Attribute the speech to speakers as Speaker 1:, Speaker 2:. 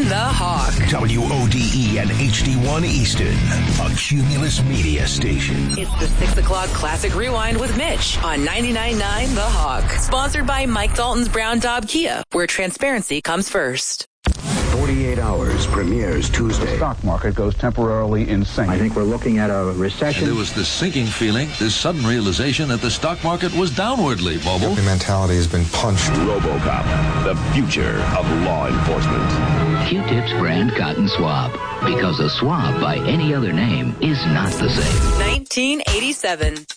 Speaker 1: The Hawk.
Speaker 2: WODE and HD1 Easton, a Cumulus media station.
Speaker 1: It's the 6 o'clock Classic Rewind with Mitch on 99.9 The Hawk. Sponsored by Mike Dalton's Brown Daub Kia, where transparency comes first.
Speaker 3: 48 Hours premieres Tuesday.
Speaker 4: The stock market goes temporarily insane.
Speaker 5: I think we're looking at a recession.
Speaker 6: And there was this sinking feeling, this sudden realization that the stock market was downwardly, Bobo.
Speaker 7: The mentality has been punched.
Speaker 8: RoboCop, the future of law enforcement.
Speaker 9: Q-Tips brand cotton swab. Because a swab by any other name is not the same.
Speaker 1: 1987.